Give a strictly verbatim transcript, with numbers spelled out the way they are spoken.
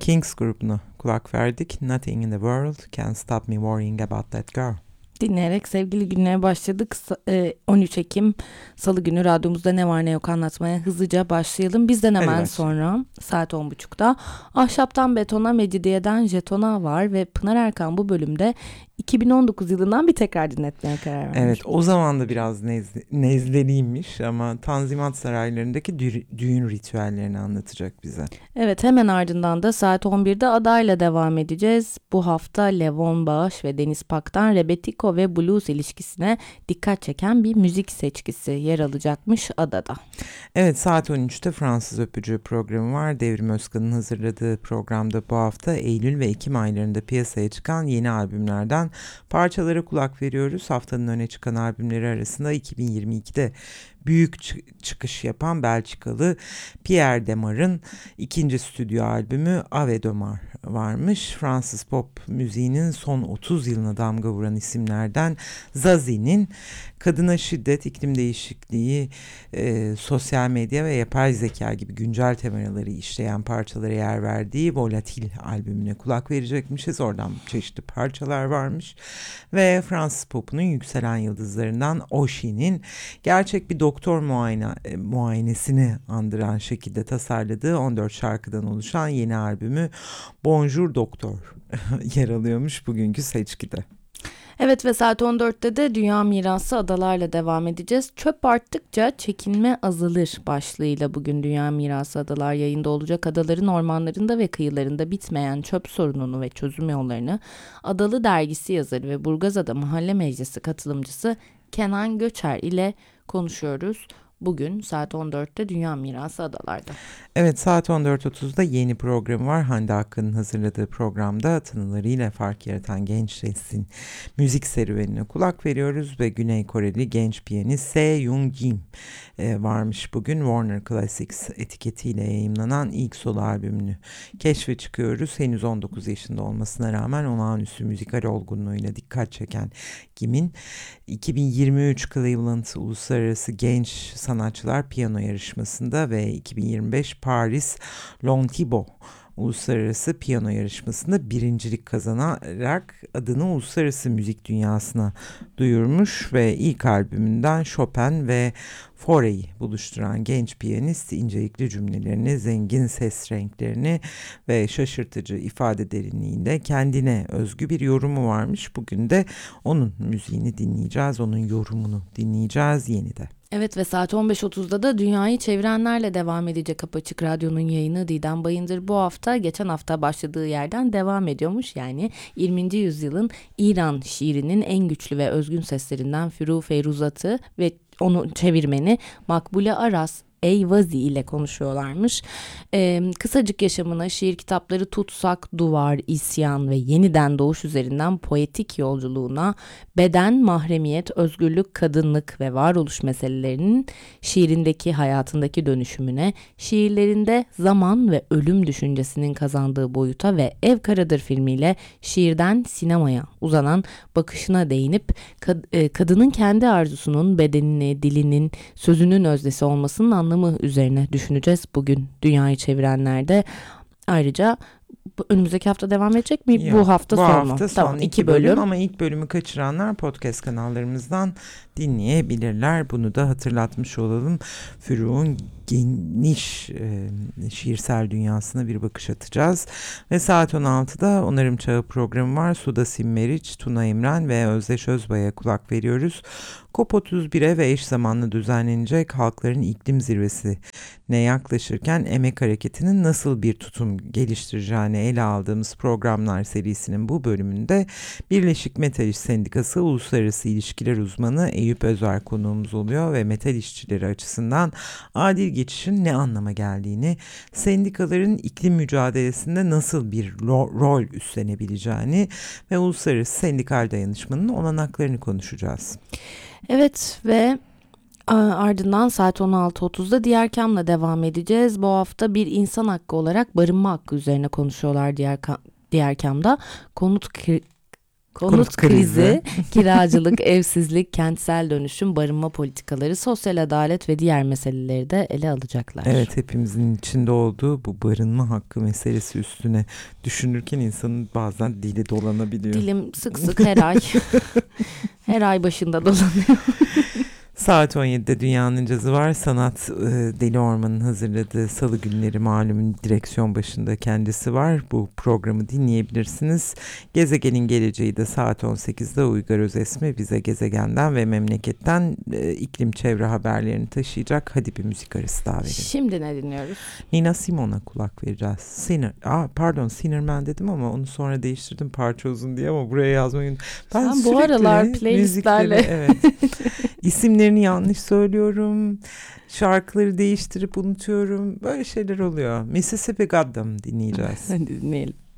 Kings grubuna kulak verdik. Nothing in the world can stop me worrying about that girl. Dinleyerek sevgili günlere başladık. on üç Ekim Salı günü radyomuzda ne var ne yok anlatmaya hızlıca başlayalım. Bizden hemen Evet. sonra saat on buçukta Ahşaptan Betona, Mecidiyeden Jetona var ve Pınar Erkan bu bölümde iki bin on dokuz yılından bir tekrar dinletmeye karar vermiş. Evet, o zaman da biraz nezle, nezleliymiş ama Tanzimat saraylarındaki dü- düğün ritüellerini anlatacak bize. Evet, hemen ardından da saat on birde adayla devam edeceğiz. Bu hafta Levon Bağış ve Deniz Pak'tan Rebetiko ve Blues ilişkisine dikkat çeken bir müzik seçkisi yer alacakmış adada. Evet, saat on üçte Fransız Öpücüğü programı var. Devrim Özkan'ın hazırladığı programda bu hafta Eylül ve Ekim aylarında piyasaya çıkan yeni albümlerden parçalara kulak veriyoruz. Haftanın öne çıkan albümleri arasında iki bin yirmi ikide büyük çıkış yapan Belçikalı Pierre Demar'ın ikinci stüdyo albümü Ave Demar varmış. Fransız pop müziğinin son otuz yılına damga vuran isimlerden Zazi'nin kadına şiddet, iklim değişikliği, e, sosyal medya ve yapay zeka gibi güncel temaları işleyen parçalara yer verdiği Volatil albümüne kulak verecekmişiz. Oradan çeşitli parçalar varmış. Ve Fransız popunun yükselen yıldızlarından Oshi'nin gerçek bir doktor muayene, e, muayenesini andıran şekilde tasarladığı on dört şarkıdan oluşan yeni albümü Bonjour Doktor yer alıyormuş bugünkü seçkide. Evet ve saat on dörtte de Dünya Mirası adalarla devam edeceğiz. Çöp arttıkça çekinme azalır başlığıyla bugün Dünya Mirası adalar yayında olacak. Adaların ormanlarında ve kıyılarında bitmeyen çöp sorununu ve çözüm yollarını Adalı Dergisi yazarı ve Burgazada Mahalle Meclisi katılımcısı Kenan Göçer ile konuşuyoruz. Bugün saat on dörtte Dünya Mirası adalarda. Evet, saat on dört otuzda yeni program var. Hande Akkı'nın hazırladığı programda tınılarıyla fark yaratan genç neslin müzik serüvenine kulak veriyoruz ve Güney Koreli genç piyanist Se-Young Kim e, varmış bugün. Warner Classics etiketiyle yayımlanan ilk solo albümünü keşfe çıkıyoruz. Henüz on dokuz yaşında olmasına rağmen olağanüstü müzikal olgunluğuyla dikkat çeken Kim'in iki bin yirmi üç Cleveland Uluslararası Genç Sanatçılar Piyano Yarışması'nda ve iki bin yirmi beş Paris Lontibo Uluslararası Piyano Yarışması'nda birincilik kazanarak adını uluslararası müzik dünyasına duyurmuş ve ilk albümünden Chopin ve Fauré'yi buluşturan genç piyanist incelikli cümlelerini, zengin ses renklerini ve şaşırtıcı ifade derinliğinde kendine özgü bir yorumu varmış. Bugün de onun müziğini dinleyeceğiz, onun yorumunu dinleyeceğiz yeni de. Evet ve saat on beş otuzda da Dünyayı Çevirenlerle devam edecek Apaçık Radyo'nun yayını. Didem Bayındır bu hafta geçen hafta başladığı yerden devam ediyormuş. Yani yirminci yüzyılın İran şiirinin en güçlü ve özgün seslerinden Firuze Feyruzat'ı ve onun çevirmeni Makbule Aras Eyvazi ile konuşuyorlarmış. Ee, kısacık yaşamına, şiir kitapları Tutsak, Duvar, İsyan ve Yeniden Doğuş üzerinden poetik yolculuğuna, beden, mahremiyet, özgürlük, kadınlık ve varoluş meselelerinin şiirindeki hayatındaki dönüşümüne, şiirlerinde zaman ve ölüm düşüncesinin kazandığı boyuta ve Ev Karadır filmiyle şiirden sinemaya uzanan bakışına değinip kad- e, kadının kendi arzusunun, bedenini, dilinin, sözünün öznesi olmasının anlamı üzerine düşüneceğiz bugün Dünyayı Çevirenler'de. Ayrıca önümüzdeki hafta devam edecek mi? Yok, bu hafta bu son hafta mu? son Tamam, iki, iki bölüm. bölüm Ama ilk bölümü kaçıranlar podcast kanallarımızdan dinleyebilirler. Bunu da hatırlatmış olalım. Firuze'un geniş e, şiirsel dünyasına bir bakış atacağız. Ve saat on altıda Onarım Çağı programı var. Suda Simmeriç, Tuna İmren ve Özdeş Özbay'a kulak veriyoruz. COP otuz bire ve eş zamanlı düzenlenecek Halkların İklim Zirvesi'ne yaklaşırken emek hareketinin nasıl bir tutum geliştireceğini ele aldığımız programlar serisinin bu bölümünde Birleşik Metal İş Sendikası Uluslararası İlişkiler Uzmanı Eyüp Özer konuğumuz oluyor ve metal işçileri açısından adil geçişin ne anlama geldiğini, sendikaların iklim mücadelesinde nasıl bir ro- rol üstlenebileceğini ve uluslararası sendikal dayanışmanın olanaklarını konuşacağız. Evet ve ardından saat on altı otuzda Diğer Kam'la devam edeceğiz. Bu hafta bir insan hakkı olarak barınma hakkı üzerine konuşuyorlar Diğer, Diğer Kam'da. Konut kir- Konut, Konut krizi. krizi, kiracılık, evsizlik, kentsel dönüşüm, barınma politikaları, sosyal adalet ve diğer meseleleri de ele alacaklar. Evet, hepimizin içinde olduğu bu barınma hakkı meselesi üstüne düşünürken insanın bazen dili dolanabiliyor. Dilim sık sık her ay her ay başında dolanıyor. Saat on yedide Dünyanın Cazı var. Sanat e, Deli Orman'ın hazırladığı Salı günleri malumun direksiyon başında kendisi var. Bu programı dinleyebilirsiniz. Gezegenin Geleceği de saat on sekizde Uygar Özesmi bize gezegenden ve memleketten e, iklim çevre haberlerini taşıyacak. Hadi bir müzik arası daha verelim. Şimdi ne dinliyoruz? Nina Simone'a kulak vereceğiz. Sinner, aa, pardon Sinnerman dedim ama onu sonra değiştirdim parça uzun diye ama buraya yazmayı ben Sen bu aralar müzikleri, playlistlerle evet, isimlerini yanlış söylüyorum, şarkıları değiştirip unutuyorum, böyle şeyler oluyor. Mississippi Goddam dinleyeceğiz. Hadi dinleyelim.